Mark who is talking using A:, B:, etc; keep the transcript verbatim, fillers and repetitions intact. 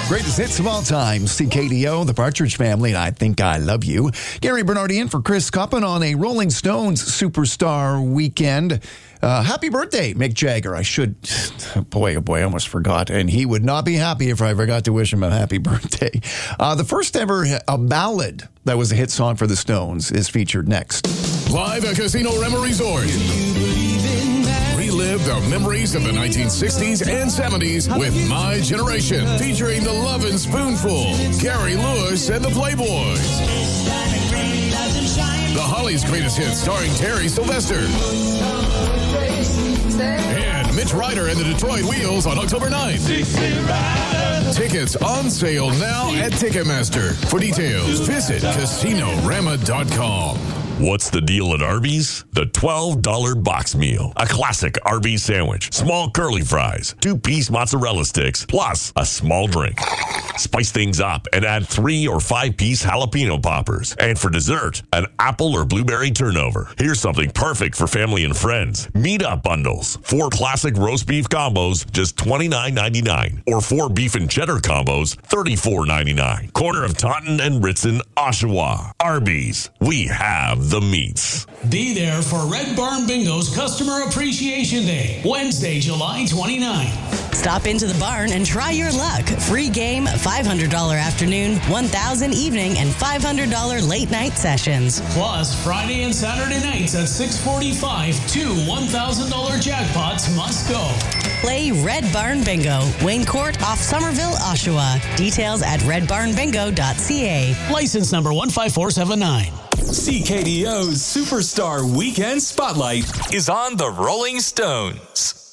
A: Greatest hits of all time, C K D O, The Partridge Family, and I Think I Love You. Gary Bernardi in for Chris Coppin on a Rolling Stones Superstar weekend. Uh, happy birthday, Mick Jagger. I should, boy, oh boy, I almost forgot. And he would not be happy if I forgot to wish him a happy birthday. Uh, the first ever a ballad that was a hit song for the Stones is featured next.
B: Live at Casino Rema Resort. Relive the memories of the nineteen sixties and seventies with My Generation, featuring the Lovin' Spoonful, Gary Lewis and the Playboys. The Hollies' Greatest Hits, starring Terry Sylvester. And Mitch Ryder and the Detroit Wheels on October ninth. Tickets on sale now at Ticketmaster. For details, visit casino rama dot com.
C: What's the deal at Arby's? The twelve dollar box meal. A classic Arby's sandwich, small curly fries, two-piece mozzarella sticks, plus a small drink. Spice things up and add three or five-piece jalapeno poppers. And for dessert, an apple or blueberry turnover. Here's something perfect for family and friends. Meat-up bundles. Four classic roast beef combos, just twenty-nine ninety-nine. Or four beef and cheddar combos, thirty-four ninety-nine. Corner of Taunton and Ritson, Oshawa. Arby's. We have the meats.
D: Be there for Red Barn Bingo's Customer Appreciation Day, Wednesday, July twenty-ninth.
E: Stop into the barn and try your luck. Free game, five hundred dollars afternoon, one thousand dollars evening, and five hundred dollars late night sessions.
D: Plus, Friday and Saturday nights at six forty-five, two one thousand dollars jackpots must go.
E: Play Red Barn Bingo, Wayne Court off Somerville, Oshawa. Details at red barn bingo dot c a.
D: License number one five four seven nine.
F: C K D O's Superstar Weekend Spotlight is on the Rolling Stones.